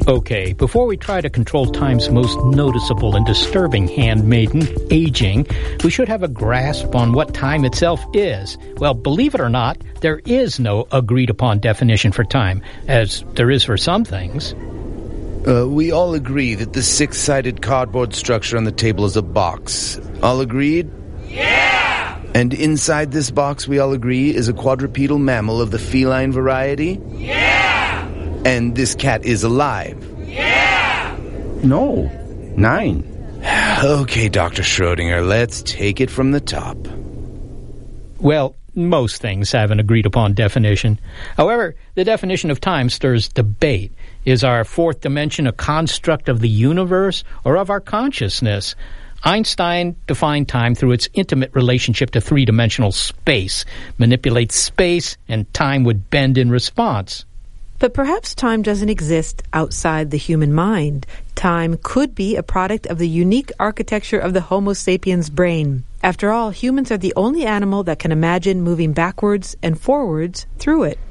Okay, before we try to control time's most noticeable and disturbing handmaiden, aging, we should have a grasp on what time itself is. Well, believe it or not, there is no agreed-upon definition for time, as there is for some things. We all agree that the six-sided cardboard structure on the table is a box. All agreed? Yeah! And inside this box, we all agree, is a quadrupedal mammal of the feline variety? Yeah! And this cat is alive? Yeah! No. 9. Okay, Dr. Schrodinger, let's take it from the top. Well, most things have an agreed-upon definition. However, the definition of time stirs debate. Is our fourth dimension a construct of the universe or of our consciousness? Einstein defined time through its intimate relationship to three-dimensional space. Manipulate space, and time would bend in response. But perhaps time doesn't exist outside the human mind. Time could be a product of the unique architecture of the Homo sapiens brain. After all, humans are the only animal that can imagine moving backwards and forwards through it.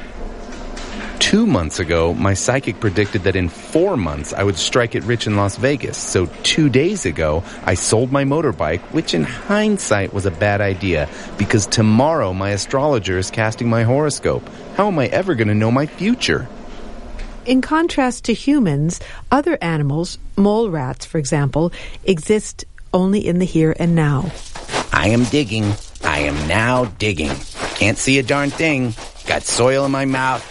2 months ago, my psychic predicted that in 4 months I would strike it rich in Las Vegas. So 2 days ago, I sold my motorbike, which in hindsight was a bad idea, because tomorrow my astrologer is casting my horoscope. How am I ever going to know my future? In contrast to humans, other animals, mole rats for example, exist only in the here and now. I am digging. I am now digging. Can't see a darn thing. Got soil in my mouth.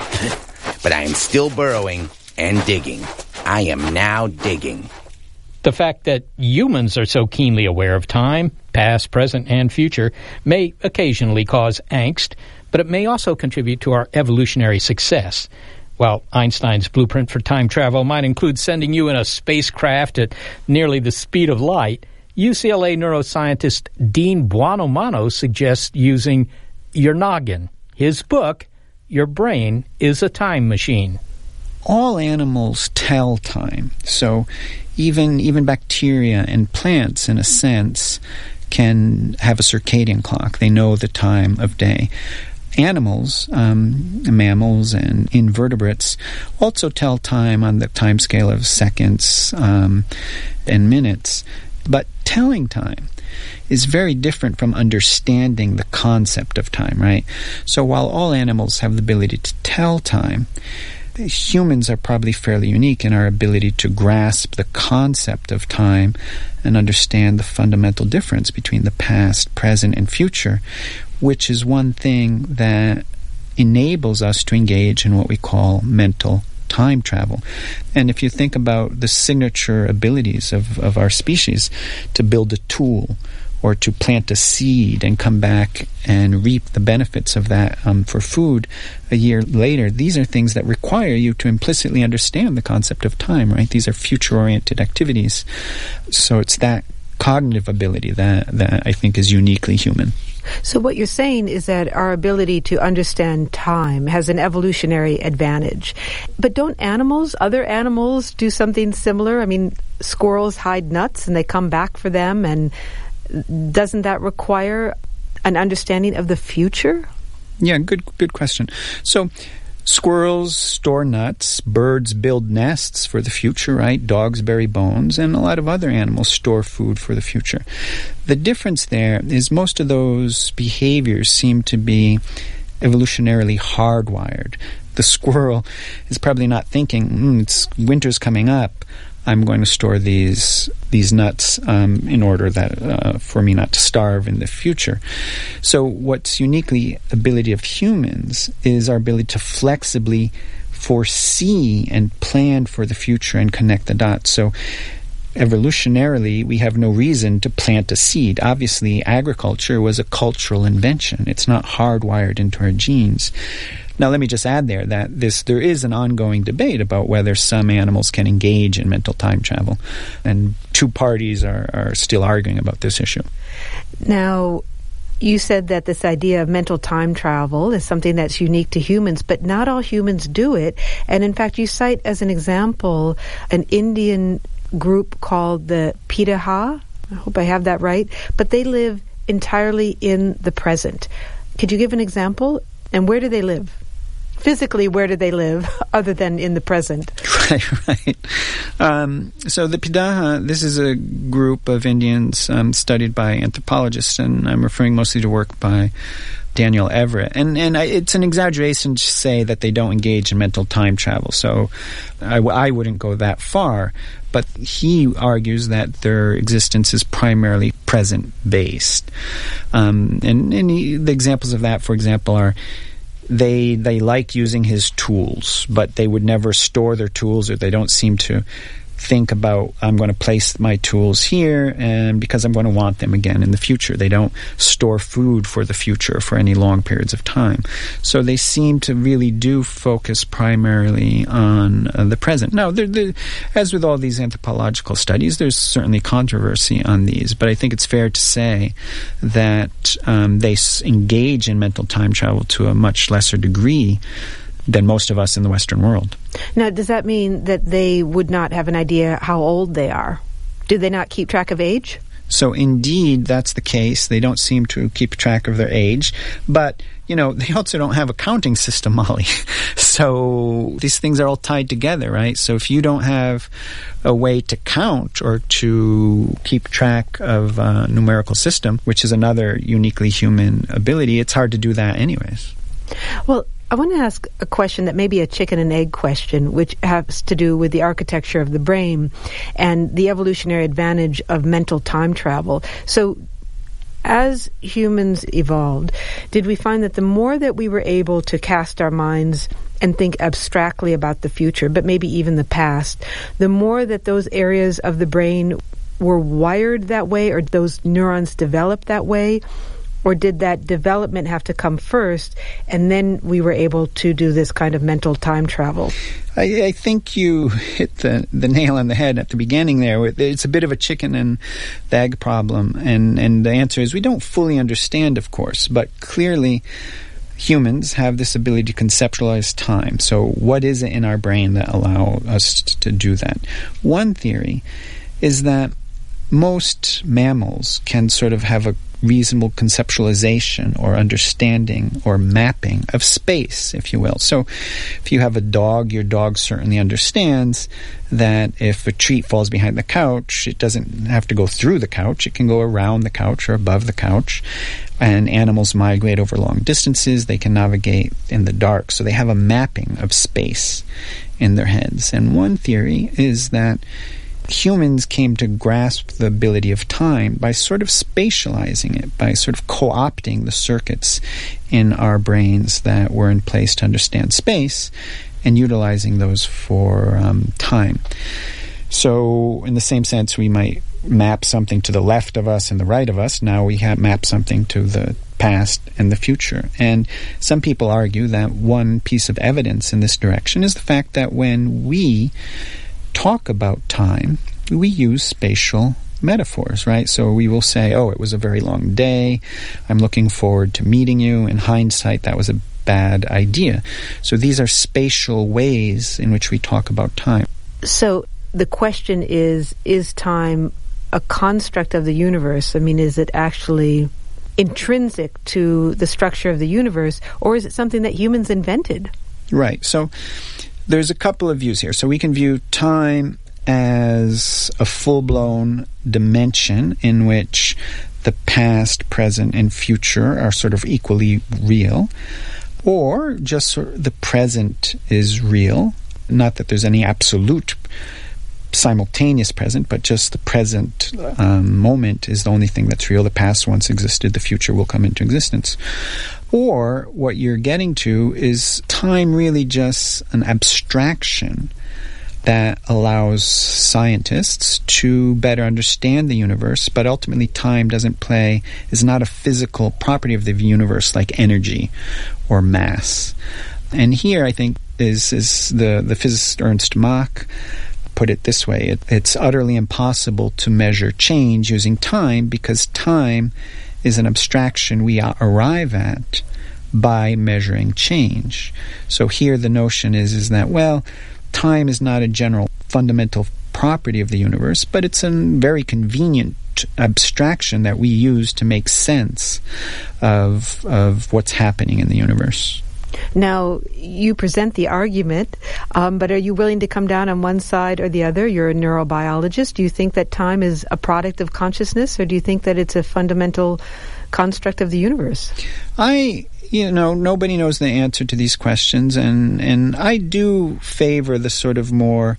But I am still burrowing and digging. I am now digging. The fact that humans are so keenly aware of time, past, present, and future, may occasionally cause angst, but it may also contribute to our evolutionary success. While Einstein's blueprint for time travel might include sending you in a spacecraft at nearly the speed of light, UCLA neuroscientist Dean Buonomano suggests using your noggin. His book, Your Brain is a Time Machine. All animals tell time. So even bacteria and plants, in a sense, can have a circadian clock. They know the time of day. Animals, mammals and invertebrates, also tell time on the time scale of seconds and minutes. But telling time is very different from understanding the concept of time, right? So while all animals have the ability to tell time, humans are probably fairly unique in our ability to grasp the concept of time and understand the fundamental difference between the past, present, and future, which is one thing that enables us to engage in what we call mental time travel. And if you think about the signature abilities of our species to build a tool or to plant a seed and come back and reap the benefits of that for food a year later, these are things that require you to implicitly understand the concept of time, right? These are future-oriented activities. So it's that cognitive ability that I think is uniquely human. So what you're saying is that our ability to understand time has an evolutionary advantage. But don't other animals do something similar? I mean, squirrels hide nuts and they come back for them, and doesn't that require an understanding of the future? Yeah, good question. So squirrels store nuts, birds build nests for the future, right? Dogs bury bones, and a lot of other animals store food for the future. The difference there is most of those behaviors seem to be evolutionarily hardwired. The squirrel is probably not thinking, it's winter's coming up, I'm going to store these nuts in order that for me not to starve in the future. So what's uniquely ability of humans is our ability to flexibly foresee and plan for the future and connect the dots. So evolutionarily, we have no reason to plant a seed. Obviously, agriculture was a cultural invention. It's not hardwired into our genes. Now, let me just add there that there is an ongoing debate about whether some animals can engage in mental time travel, and two parties are still arguing about this issue. Now, you said that this idea of mental time travel is something that's unique to humans, but not all humans do it. And in fact, you cite as an example an Indian group called the Pitaha. I hope I have that right. But they live entirely in the present. Could you give an example? And where do they live? physically, where do they live other than in the present? Right. So the Pidaaha, this is a group of Indians studied by anthropologists, and I'm referring mostly to work by Daniel Everett. And it's an exaggeration to say that they don't engage in mental time travel. So I wouldn't go that far. But he argues that their existence is primarily present-based. The examples of that, for example, are they like using his tools, but they would never store their tools, or they don't seem to think about, I'm going to place my tools here and because I'm going to want them again in the future. They don't store food for the future for any long periods of time. So they seem to really do focus primarily on the present. Now, as with all these anthropological studies, there's certainly controversy on these, but I think it's fair to say that they engage in mental time travel to a much lesser degree than most of us in the Western world. Now, does that mean that they would not have an idea how old they are? Do they not keep track of age? So indeed, that's the case. They don't seem to keep track of their age. But, they also don't have a counting system, Molly. So these things are all tied together, right? So if you don't have a way to count or to keep track of a numerical system, which is another uniquely human ability, it's hard to do that anyways. Well, I want to ask a question that may be a chicken and egg question, which has to do with the architecture of the brain and the evolutionary advantage of mental time travel. So, as humans evolved, did we find that the more that we were able to cast our minds and think abstractly about the future, but maybe even the past, the more that those areas of the brain were wired that way, or those neurons developed that way? Or did that development have to come first, and then we were able to do this kind of mental time travel? I think you hit the nail on the head at the beginning there. It's a bit of a chicken and the egg problem, and the answer is we don't fully understand, of course, but clearly humans have this ability to conceptualize time. So what is it in our brain that allows us to do that? One theory is that most mammals can sort of have a reasonable conceptualization or understanding or mapping of space, if you will. So if you have a dog, your dog certainly understands that if a treat falls behind the couch, it doesn't have to go through the couch. It can go around the couch or above the couch. And animals migrate over long distances. They can navigate in the dark. So they have a mapping of space in their heads. And one theory is that humans came to grasp the ability of time by sort of spatializing it, by sort of co-opting the circuits in our brains that were in place to understand space and utilizing those for time. So in the same sense, we might map something to the left of us and the right of us. Now we map something to the past and the future. And some people argue that one piece of evidence in this direction is the fact that when we talk about time, we use spatial metaphors, right? So we will say, it was a very long day. I'm looking forward to meeting you. In hindsight, that was a bad idea. So these are spatial ways in which we talk about time. So the question is time a construct of the universe? I mean, is it actually intrinsic to the structure of the universe, or is it something that humans invented? Right. So there's a couple of views here. So we can view time as a full-blown dimension in which the past, present, and future are sort of equally real, or just sort of the present is real. Not that there's any absolute simultaneous present, but just the present moment is the only thing that's real. The past once existed, the future will come into existence. Or what you're getting to is time really just an abstraction that allows scientists to better understand the universe, but ultimately time is not a physical property of the universe like energy or mass. And here, I think, is the physicist Ernst Mach put it this way. It's utterly impossible to measure change using time because time is an abstraction we arrive at by measuring change. So here the notion is that, time is not a general fundamental property of the universe, but it's a very convenient abstraction that we use to make sense of what's happening in the universe. Now, you present the argument, but are you willing to come down on one side or the other? You're a neurobiologist. Do you think that time is a product of consciousness, or do you think that it's a fundamental construct of the universe? Nobody knows the answer to these questions, and I do favor the sort of more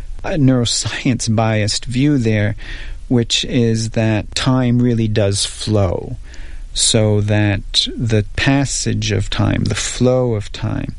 neuroscience-biased view there, which is that time really does flow, so that the passage of time, the flow of time,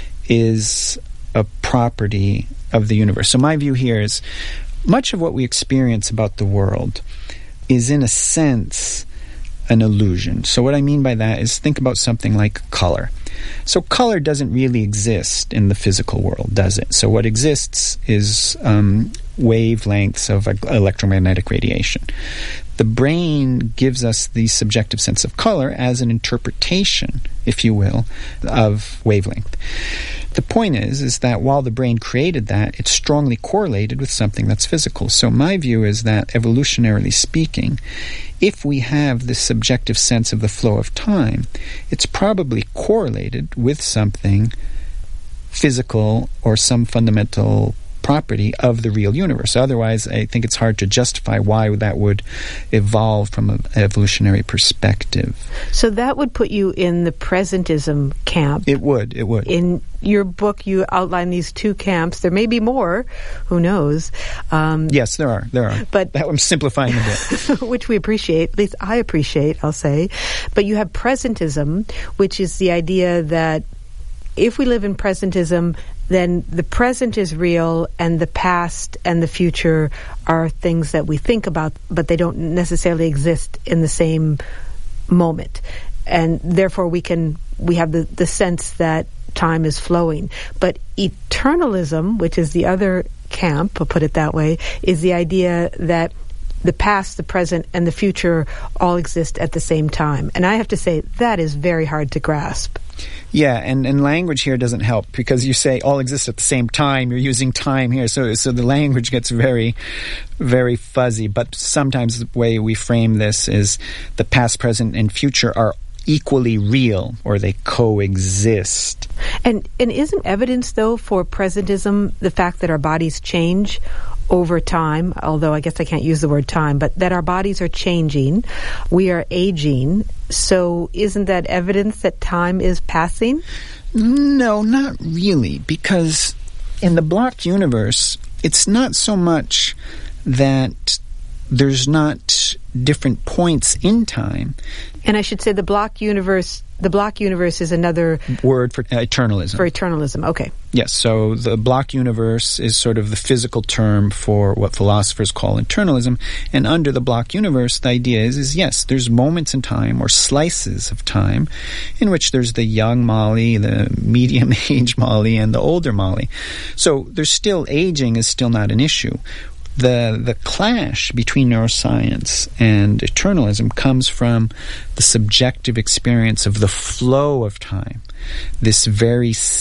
is a property of the universe. So my view here is much of what we experience about the world is, in a sense, an illusion. So what I mean by that is, think about something like color. So color doesn't really exist in the physical world, does it? So what exists is wavelengths of electromagnetic radiation. The brain gives us the subjective sense of color as an interpretation, if you will, of wavelength. The point is that while the brain created that, it's strongly correlated with something that's physical. So my view is that, evolutionarily speaking, if we have this subjective sense of the flow of time, it's probably correlated with something physical or some fundamental property of the real universe. Otherwise, I think it's hard to justify why that would evolve from an evolutionary perspective. So that would put you in the presentism camp. It would. In your book, you outline these two camps. There may be more. Who knows? Yes, there are. But that I'm simplifying a bit. Which we appreciate. At least I appreciate, I'll say. But you have presentism, which is the idea that if we live in presentism, then the present is real and the past and the future are things that we think about, but they don't necessarily exist in the same moment. And therefore we have the sense that time is flowing. But eternalism, which is the other camp, I'll put it that way, is the idea that the past, the present, and the future all exist at the same time. And I have to say, that is very hard to grasp. Yeah, and language here doesn't help, because you say all exist at the same time. You're using time here, so the language gets very, very fuzzy. But sometimes the way we frame this is the past, present, and future are equally real, or they coexist. And isn't evidence, though, for presentism the fact that our bodies change over time, although I guess I can't use the word time, but that our bodies are changing, we are aging. So isn't that evidence that time is passing? No, not really, because in the blocked universe, it's not so much that there's not different points in time. And I should say the block universe is another word for eternalism. For eternalism, okay. Yes, so the block universe is sort of the physical term for what philosophers call eternalism. And under the block universe, the idea is yes, there's moments in time or slices of time in which there's the young Molly, the medium-age Molly, and the older Molly. So there's still aging is still not an issue. The clash between neuroscience and eternalism comes from the subjective experience of the flow of time, this very